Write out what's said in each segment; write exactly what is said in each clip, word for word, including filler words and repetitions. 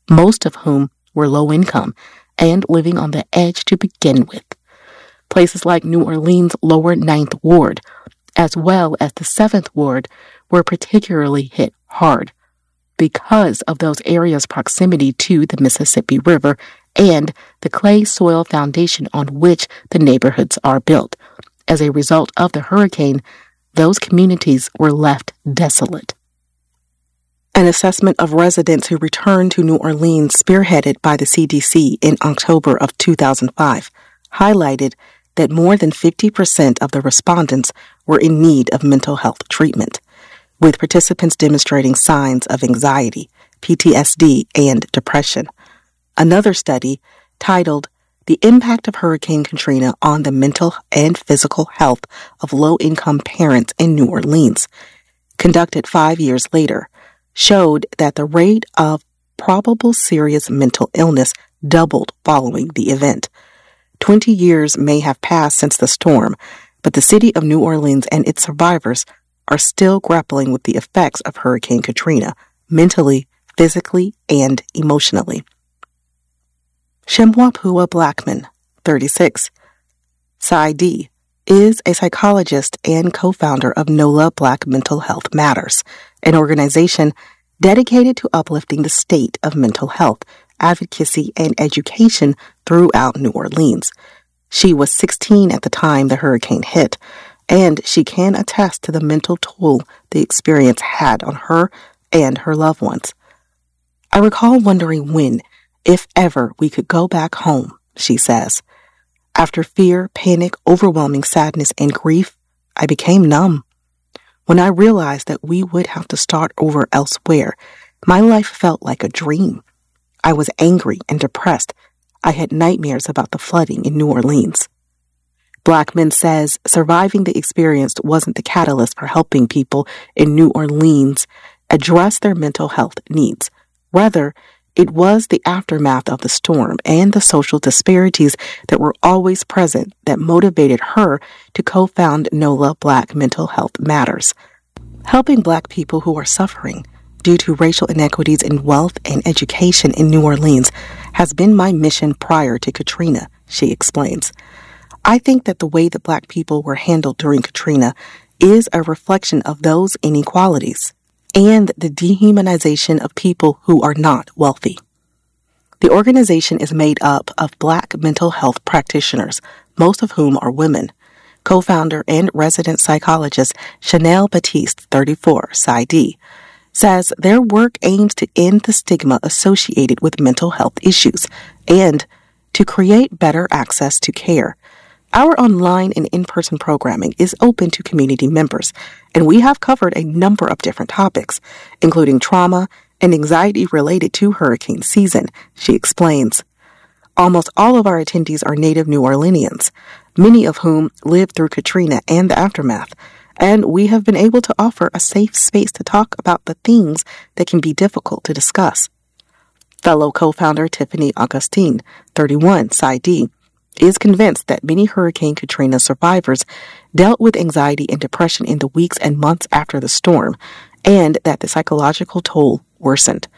most of whom were low income and living on the edge to begin with. Places like New Orleans' lower Ninth Ward, as well as the Seventh Ward, were particularly hit hard because of those areas' proximity to the Mississippi River and the clay soil foundation on which the neighborhoods are built. As a result of the hurricane, those communities were left desolate. An assessment of residents who returned to New Orleans, spearheaded by the C D C in October of two thousand five, highlighted that more than fifty percent of the respondents were in need of mental health treatment, with participants demonstrating signs of anxiety, P T S D, and depression. Another study, titled The Impact of Hurricane Katrina on the Mental and Physical Health of Low-Income Parents in New Orleans, conducted five years later, showed that the rate of probable serious mental illness doubled following the event. Twenty years may have passed since the storm, but the city of New Orleans and its survivors are still grappling with the effects of Hurricane Katrina, mentally, physically, and emotionally. Shemwapua Blackman, thirty-six, Saidi, is a psychologist and co-founder of NOLA Black Mental Health Matters, an organization dedicated to uplifting the state of mental health, advocacy, and education throughout New Orleans. She was sixteen at the time the hurricane hit, and she can attest to the mental toll the experience had on her and her loved ones. I recall wondering when, if ever, we could go back home, she says. After fear, panic, overwhelming sadness, and grief, I became numb. When I realized that we would have to start over elsewhere, my life felt like a dream. I was angry and depressed. I had nightmares about the flooding in New Orleans. Blackman says surviving the experience wasn't the catalyst for helping people in New Orleans address their mental health needs. Rather, it was the aftermath of the storm and the social disparities that were always present that motivated her to co-found NOLA Black Mental Health Matters, helping Black people who are suffering due to racial inequities in wealth and education in New Orleans has been my mission prior to Katrina, she explains. I think that the way that Black people were handled during Katrina is a reflection of those inequalities and the dehumanization of people who are not wealthy. The organization is made up of Black mental health practitioners, most of whom are women. Co-founder and resident psychologist Chanel Batiste, thirty-four, Saidi, says their work aims to end the stigma associated with mental health issues and to create better access to care. Our online and in-person programming is open to community members, and we have covered a number of different topics, including trauma and anxiety related to hurricane season, she explains. Almost all of our attendees are native New Orleanians, many of whom lived through Katrina and the aftermath, and we have been able to offer a safe space to talk about the things that can be difficult to discuss. Fellow co-founder Tiffany Augustine, thirty-one, Saidi, is convinced that many Hurricane Katrina survivors dealt with anxiety and depression in the weeks and months after the storm, and that the psychological toll worsened.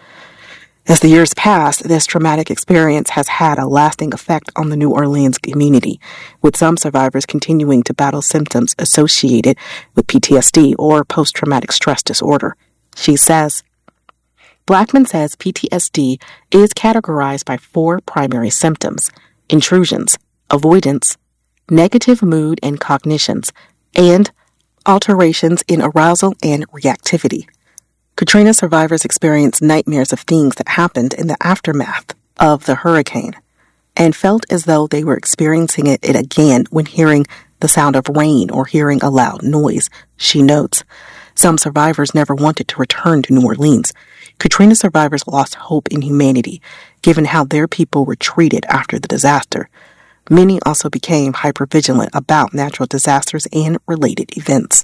As the years passed, this traumatic experience has had a lasting effect on the New Orleans community, with some survivors continuing to battle symptoms associated with P T S D or post-traumatic stress disorder. She says, Blackman says P T S D is categorized by four primary symptoms: intrusions, avoidance, negative mood and cognitions, and alterations in arousal and reactivity. Katrina survivors experienced nightmares of things that happened in the aftermath of the hurricane and felt as though they were experiencing it, it again when hearing the sound of rain or hearing a loud noise, she notes. Some survivors never wanted to return to New Orleans. Katrina survivors lost hope in humanity, given how their people were treated after the disaster. Many also became hypervigilant about natural disasters and related events.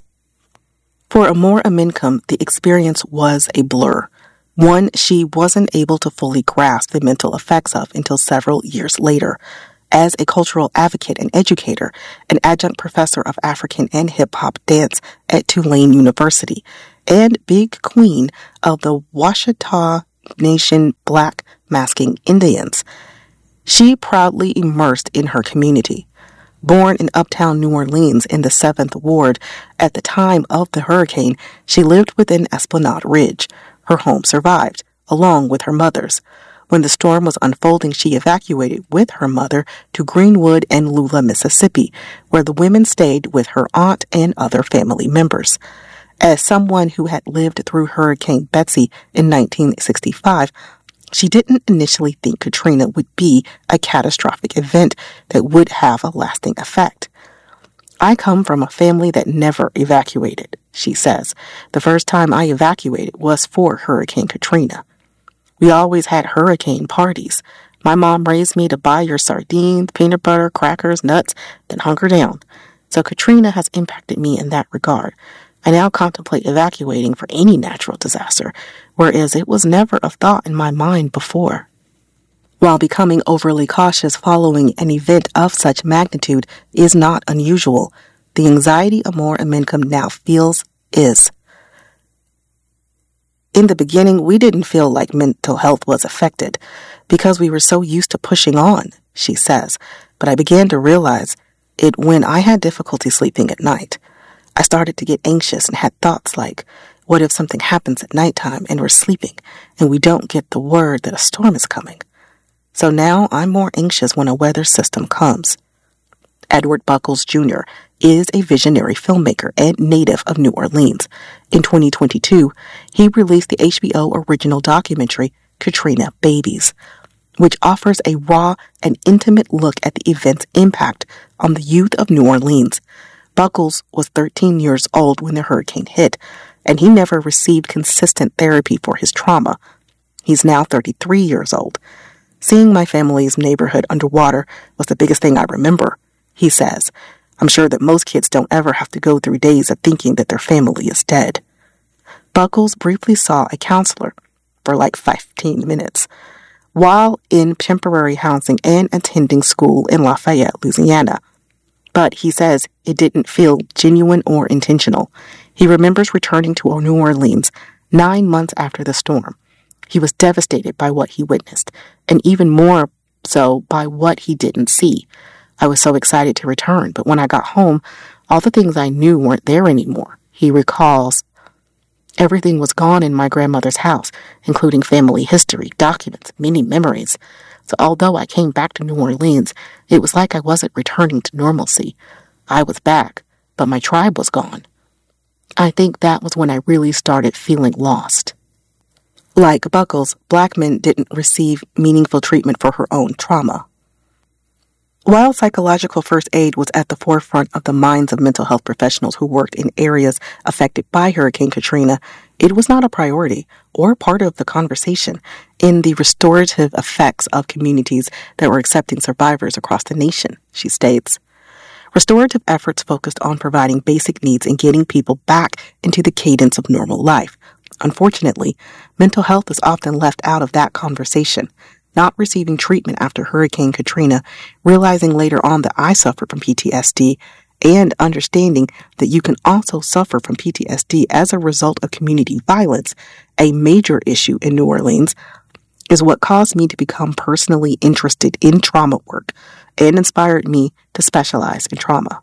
For Amor Amenkum, the experience was a blur, one she wasn't able to fully grasp the mental effects of until several years later. As a cultural advocate and educator, an adjunct professor of African and hip-hop dance at Tulane University, and big queen of the Washita Nation black masking Indians. She proudly immersed in her community. Born in uptown New Orleans in the seventh Ward, at the time of the hurricane, she lived within Esplanade Ridge. Her home survived, along with her mother's. When the storm was unfolding, she evacuated with her mother to Greenwood and Lula, Mississippi, where the women stayed with her aunt and other family members. As someone who had lived through Hurricane Betsy in nineteen sixty-five, she didn't initially think Katrina would be a catastrophic event that would have a lasting effect. I come from a family that never evacuated, she says. The first time I evacuated was for Hurricane Katrina. We always had hurricane parties. My mom raised me to buy your sardines, peanut butter, crackers, nuts, then hunker down. So Katrina has impacted me in that regard. I now contemplate evacuating for any natural disaster, whereas it was never a thought in my mind before. While becoming overly cautious following an event of such magnitude is not unusual, the anxiety Amor Amenkum now feels is. In the beginning, we didn't feel like mental health was affected because we were so used to pushing on, she says, but I began to realize it when I had difficulty sleeping at night. I started to get anxious and had thoughts like, what if something happens at nighttime and we're sleeping and we don't get the word that a storm is coming? So now I'm more anxious when a weather system comes. Edward Buckles Junior is a visionary filmmaker and native of New Orleans. In twenty twenty-two, he released the H B O original documentary Katrina Babies, which offers a raw and intimate look at the event's impact on the youth of New Orleans. Buckles was thirteen years old when the hurricane hit, and he never received consistent therapy for his trauma. He's now thirty-three years old. Seeing my family's neighborhood underwater was the biggest thing I remember, he says. I'm sure that most kids don't ever have to go through days of thinking that their family is dead. Buckles briefly saw a counselor for like fifteen minutes while in temporary housing and attending school in Lafayette, Louisiana. But he says it didn't feel genuine or intentional. He remembers returning to New Orleans nine months after the storm. He was devastated by what he witnessed, and even more so by what he didn't see. I was so excited to return, but when I got home, all the things I knew weren't there anymore. He recalls, everything was gone in my grandmother's house, including family history, documents, many memories. So although I came back to New Orleans, it was like I wasn't returning to normalcy. I was back, but my tribe was gone. I think that was when I really started feeling lost. Like Buckles, Blackman didn't receive meaningful treatment for her own trauma. While psychological first aid was at the forefront of the minds of mental health professionals who worked in areas affected by Hurricane Katrina, it was not a priority or part of the conversation in the restorative effects of communities that were accepting survivors across the nation, she states. Restorative efforts focused on providing basic needs and getting people back into the cadence of normal life. Unfortunately, mental health is often left out of that conversation. Not receiving treatment after Hurricane Katrina, realizing later on that I suffered from P T S D, and understanding that you can also suffer from P T S D as a result of community violence, a major issue in New Orleans, is what caused me to become personally interested in trauma work and inspired me to specialize in trauma.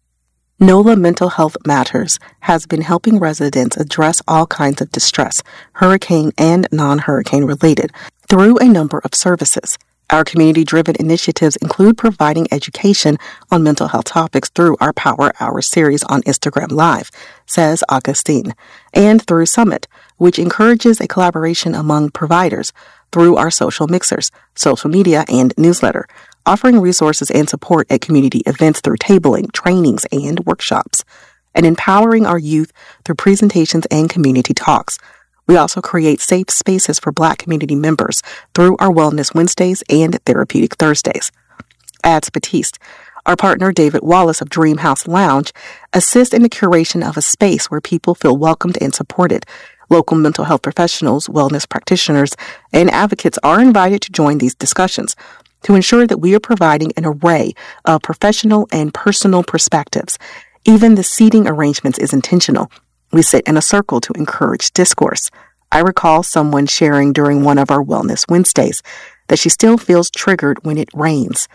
NOLA Mental Health Matters has been helping residents address all kinds of distress, hurricane and non-hurricane related, through a number of services. Our community-driven initiatives include providing education on mental health topics through our Power Hour series on Instagram Live, says Augustine, and through Summit, which encourages a collaboration among providers through our social mixers, social media, and newsletter, offering resources and support at community events through tabling, trainings, and workshops, and empowering our youth through presentations and community talks. We also create safe spaces for Black community members through our Wellness Wednesdays and Therapeutic Thursdays. Adds Batiste. Our partner, David Wallace of Dream House Lounge, assists in the curation of a space where people feel welcomed and supported. Local mental health professionals, wellness practitioners, and advocates are invited to join these discussions to ensure that we are providing an array of professional and personal perspectives. Even the seating arrangements is intentional. We sit in a circle to encourage discourse. I recall someone sharing during one of our Wellness Wednesdays that she still feels triggered when it rains.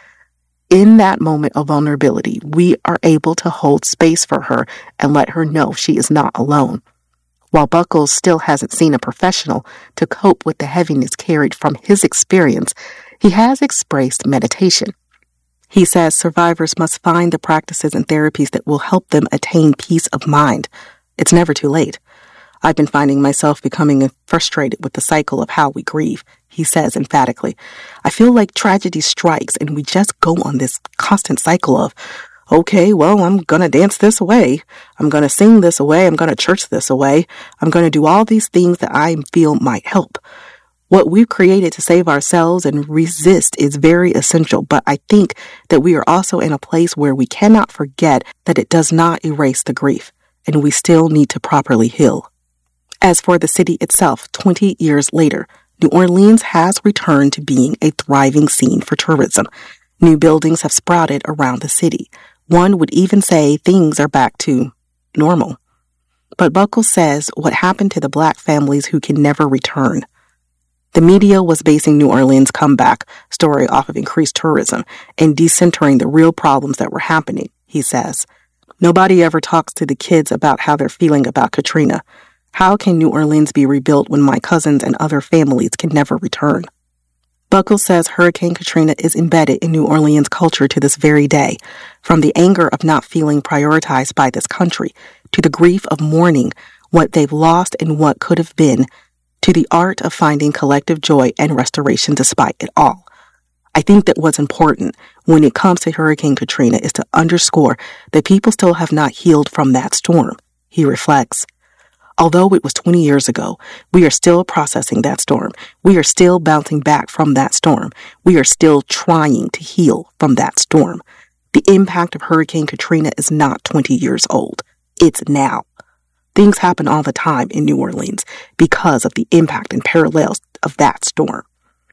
In that moment of vulnerability, we are able to hold space for her and let her know she is not alone. While Buckles still hasn't seen a professional to cope with the heaviness carried from his experience, he has expressed meditation. He says survivors must find the practices and therapies that will help them attain peace of mind. It's never too late. I've been finding myself becoming frustrated with the cycle of how we grieve, he says emphatically. I feel like tragedy strikes and we just go on this constant cycle of, okay, well, I'm going to dance this away. I'm going to sing this away. I'm going to church this away. I'm going to do all these things that I feel might help. What we've created to save ourselves and resist is very essential, but I think that we are also in a place where we cannot forget that it does not erase the grief, and we still need to properly heal. As for the city itself, twenty years later, New Orleans has returned to being a thriving scene for tourism. New buildings have sprouted around the city. One would even say things are back to normal. But Buckles says what happened to the Black families who can never return. The media was basing New Orleans' comeback story off of increased tourism and decentering the real problems that were happening, he says. Nobody ever talks to the kids about how they're feeling about Katrina. How can New Orleans be rebuilt when my cousins and other families can never return? Buckles says Hurricane Katrina is embedded in New Orleans culture to this very day, from the anger of not feeling prioritized by this country, to the grief of mourning what they've lost and what could have been, to the art of finding collective joy and restoration despite it all. I think that what's important when it comes to Hurricane Katrina is to underscore that people still have not healed from that storm, he reflects. Although it was twenty years ago, we are still processing that storm. We are still bouncing back from that storm. We are still trying to heal from that storm. The impact of Hurricane Katrina is not twenty years old. It's now. Things happen all the time in New Orleans because of the impact and parallels of that storm.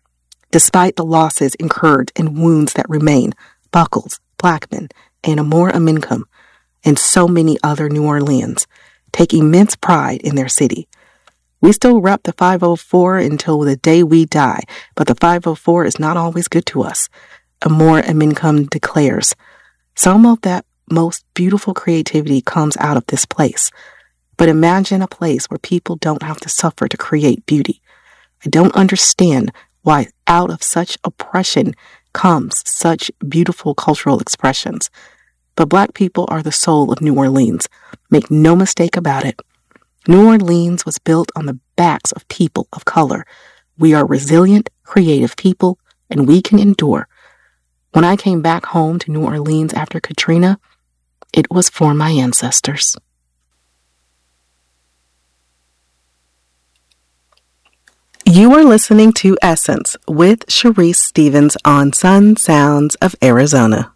Despite the losses incurred and wounds that remain, Buckles, Blackman, and Amor Amincum, and so many other New Orleans take immense pride in their city. We still rep the five oh four until the day we die, but the five oh four is not always good to us, Amor Amincum declares. Some of that most beautiful creativity comes out of this place. But imagine a place where people don't have to suffer to create beauty. I don't understand why out of such oppression comes such beautiful cultural expressions. But Black people are the soul of New Orleans. Make no mistake about it. New Orleans was built on the backs of people of color. We are resilient, creative people, and we can endure. When I came back home to New Orleans after Katrina, it was for my ancestors. You are listening to Essence with Sharice Stevens on Sun Sounds of Arizona.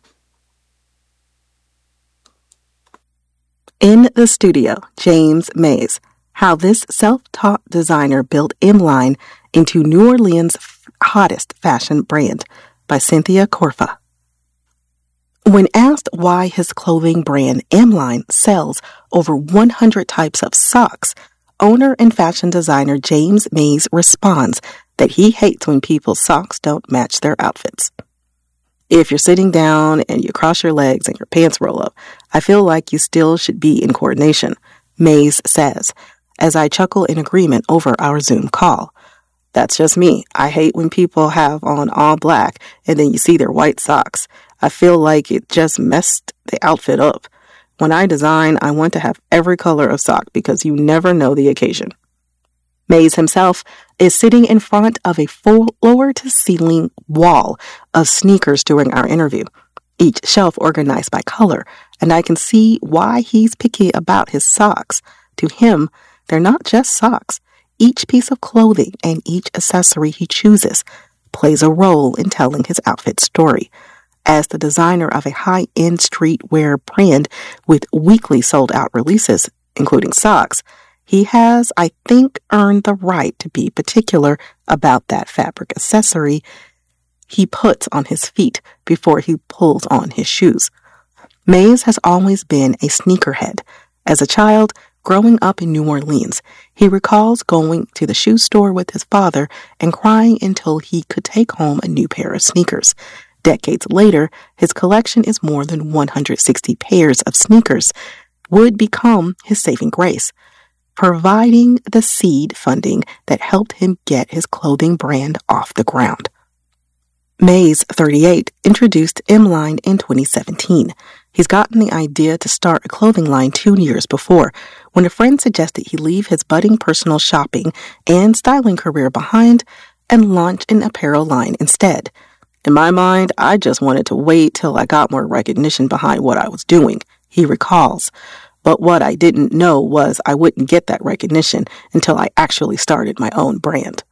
In the studio, James Mays, how this self-taught designer built M-Line into New Orleans' hottest fashion brand by Cynthia Corfa. When asked why his clothing brand M-Line sells over one hundred types of socks, owner and fashion designer James Mays responds that he hates when people's socks don't match their outfits. If you're sitting down and you cross your legs and your pants roll up, I feel like you still should be in coordination, Mays says, as I chuckle in agreement over our Zoom call. That's just me. I hate when people have on all black and then you see their white socks. I feel like it just messed the outfit up. When I design, I want to have every color of sock because you never know the occasion. Mays himself is sitting in front of a floor-to-ceiling wall of sneakers during our interview, each shelf organized by color, and I can see why he's picky about his socks. To him, they're not just socks. Each piece of clothing and each accessory he chooses plays a role in telling his outfit story. As the designer of a high-end streetwear brand with weekly sold-out releases, including socks, he has, I think, earned the right to be particular about that fabric accessory he puts on his feet before he pulls on his shoes. Mays has always been a sneakerhead. As a child, Growing up in New Orleans, he recalls going to the shoe store with his father and crying until he could take home a new pair of sneakers. Decades later, his collection is more than one hundred sixty pairs of sneakers, would become his saving grace, providing the seed funding that helped him get his clothing brand off the ground. Mays, thirty-eight, introduced M-Line in twenty seventeen. He's gotten the idea to start a clothing line two years before, when a friend suggested he leave his budding personal shopping and styling career behind and launch an apparel line instead. In my mind, I just wanted to wait till I got more recognition behind what I was doing, he recalls. But what I didn't know was I wouldn't get that recognition until I actually started my own brand.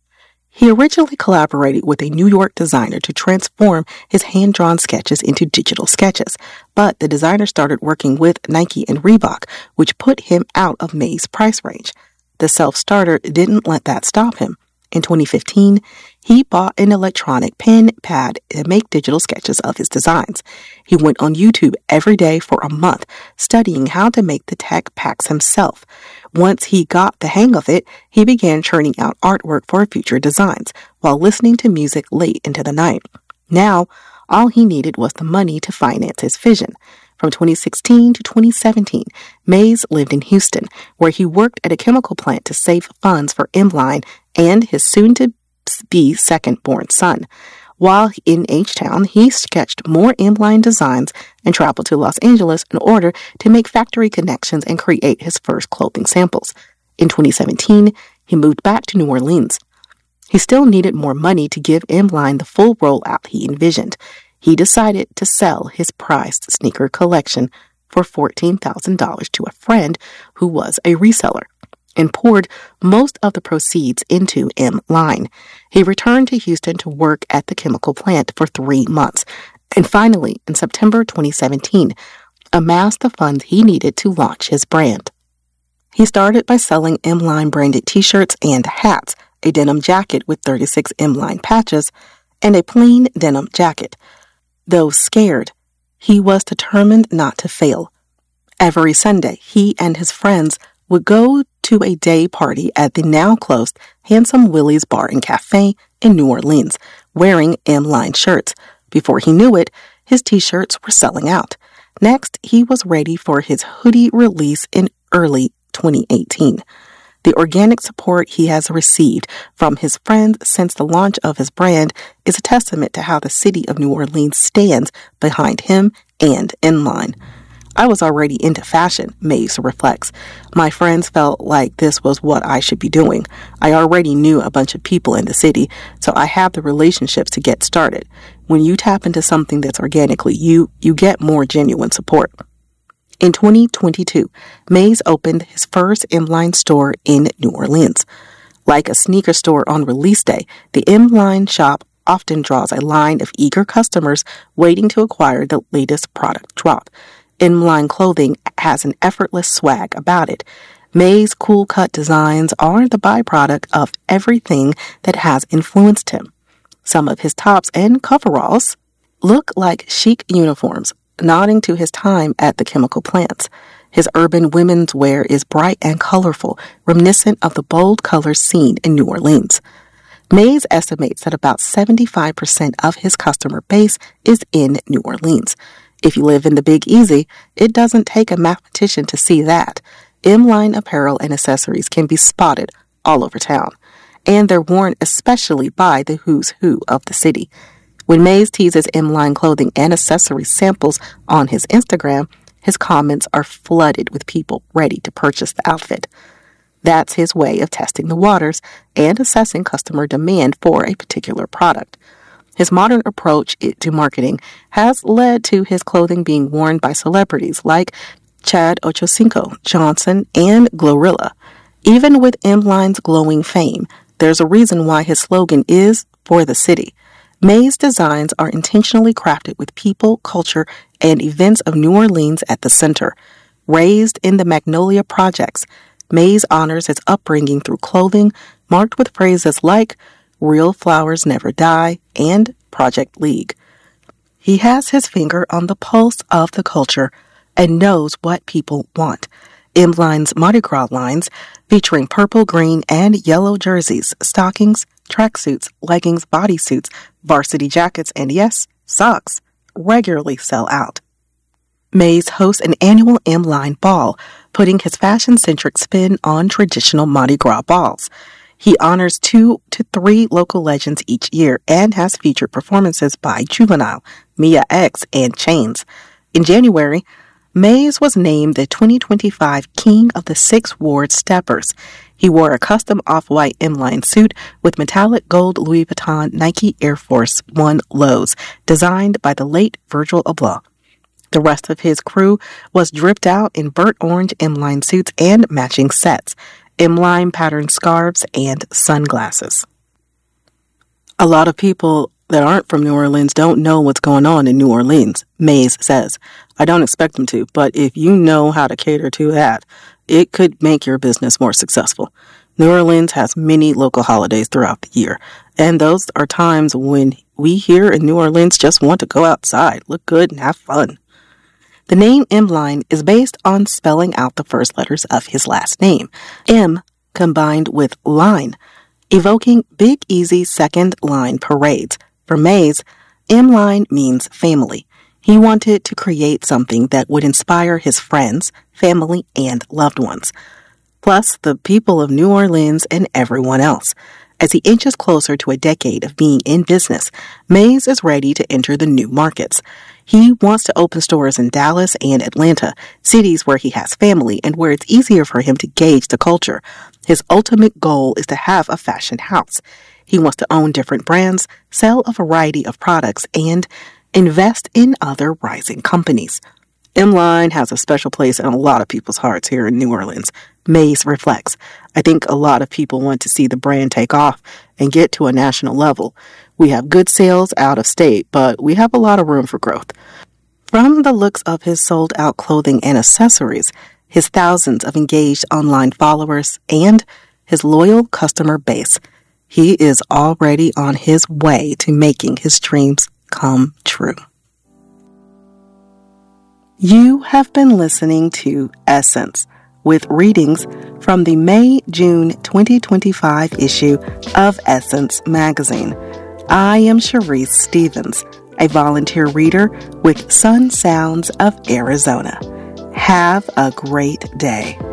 He originally collaborated with a New York designer to transform his hand-drawn sketches into digital sketches, but the designer started working with Nike and Reebok, which put him out of Mays' price range. The self-starter didn't let that stop him. In twenty fifteen, he bought an electronic pen pad to make digital sketches of his designs. He went on YouTube every day for a month, studying how to make the tech packs himself. Once he got the hang of it, he began churning out artwork for future designs while listening to music late into the night. Now, all he needed was the money to finance his vision. From twenty sixteen to twenty seventeen, Mays lived in Houston, where he worked at a chemical plant to save funds for M-Line and his soon-to-be second-born son. While in H-Town, he sketched more M-Line designs and traveled to Los Angeles in order to make factory connections and create his first clothing samples. In twenty seventeen, he moved back to New Orleans. He still needed more money to give M-Line the full rollout he envisioned. He decided to sell his prized sneaker collection for fourteen thousand dollars to a friend who was a reseller, and poured most of the proceeds into M-Line. He returned to Houston to work at the chemical plant for three months, and finally, in September twenty seventeen, amassed the funds he needed to launch his brand. He started by selling M-Line branded t-shirts and hats, a denim jacket with thirty-six M-Line patches, and a plain denim jacket. Though scared, he was determined not to fail. Every Sunday, he and his friends would go to a day party at the now-closed Handsome Willie's Bar and Cafe in New Orleans, wearing M-Line shirts. Before he knew it, his t-shirts were selling out. Next, he was ready for his hoodie release in early twenty eighteen. The organic support he has received from his friends since the launch of his brand is a testament to how the city of New Orleans stands behind him and M-Line. I was already into fashion, Mays reflects. My friends felt like this was what I should be doing. I already knew a bunch of people in the city, so I have the relationships to get started. When you tap into something that's organically you, you get more genuine support. In twenty twenty-two, Mays opened his first M-Line store in New Orleans. Like a sneaker store on release day, the M-Line shop often draws a line of eager customers waiting to acquire the latest product drop. M-Line clothing has an effortless swag about it. Mays' cool-cut designs are the byproduct of everything that has influenced him. Some of his tops and coveralls look like chic uniforms, nodding to his time at the chemical plants. His urban women's wear is bright and colorful, reminiscent of the bold colors seen in New Orleans. Mays estimates that about seventy-five percent of his customer base is in New Orleans. If you live in the Big Easy, it doesn't take a mathematician to see that. M-Line apparel and accessories can be spotted all over town, and they're worn especially by the who's who of the city. When Mays teases M-Line clothing and accessory samples on his Instagram, his comments are flooded with people ready to purchase the outfit. That's his way of testing the waters and assessing customer demand for a particular product. His modern approach to marketing has led to his clothing being worn by celebrities like Chad Ochocinco, Johnson, and Glorilla. Even with M-Line's glowing fame, there's a reason why his slogan is "For the City." Mays' designs are intentionally crafted with people, culture, and events of New Orleans at the center. Raised in the Magnolia Projects, Mays honors his upbringing through clothing marked with phrases like "Real Flowers Never Die" and "Project League." He has his finger on the pulse of the culture and knows what people want. M-Line's Mardi Gras lines, featuring purple, green, and yellow jerseys, stockings, tracksuits, leggings, bodysuits, varsity jackets, and yes, socks, regularly sell out. Maze hosts an annual M-Line ball, putting his fashion-centric spin on traditional Mardi Gras balls. He honors two to three local legends each year and has featured performances by Juvenile, Mia X, and Chains. In January, Maze was named the twenty twenty-five King of the Sixth Ward Steppers. He wore a custom off-white M-Line suit with metallic gold Louis Vuitton Nike Air Force One lows, designed by the late Virgil Abloh. The rest of his crew was dripped out in burnt orange M-Line suits and matching sets, M-Line patterned scarves, and sunglasses. A lot of people that aren't from New Orleans don't know what's going on in New Orleans, Maze says. I don't expect them to, but if you know how to cater to that, it could make your business more successful. New Orleans has many local holidays throughout the year, and those are times when we here in New Orleans just want to go outside, look good, and have fun. The name M-Line is based on spelling out the first letters of his last name, M combined with line, evoking Big Easy second line parades. For Maze, M-Line means family. He wanted to create something that would inspire his friends, family, and loved ones, plus the people of New Orleans and everyone else. As he inches closer to a decade of being in business, Maze is ready to enter the new markets. He wants to open stores in Dallas and Atlanta, cities where he has family and where it's easier for him to gauge the culture. His ultimate goal is to have a fashion house. He wants to own different brands, sell a variety of products, and invest in other rising companies. M-Line has a special place in a lot of people's hearts here in New Orleans. Maze reflects, I think a lot of people want to see the brand take off and get to a national level. We have good sales out of state, but we have a lot of room for growth. From the looks of his sold-out clothing and accessories, his thousands of engaged online followers, and his loyal customer base, he is already on his way to making his dreams come true. You have been listening to Essence, with readings from the May-June twenty twenty-five issue of Essence magazine. I am Sharice Stevens, a volunteer reader with Sun Sounds of Arizona. Have a great day.